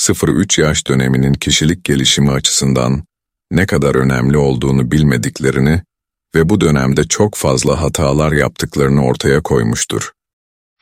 0-3 yaş döneminin kişilik gelişimi açısından ne kadar önemli olduğunu bilmediklerini ve bu dönemde çok fazla hatalar yaptıklarını ortaya koymuştur.